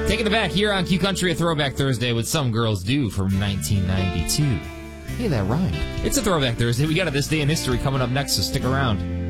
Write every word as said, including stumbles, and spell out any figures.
Taking it back here on Q Country, a Throwback Thursday with Some Girls Do from nineteen ninety-two. Hey, that rhymed. It's a Throwback Thursday. We got a This Day in History coming up next, so stick around.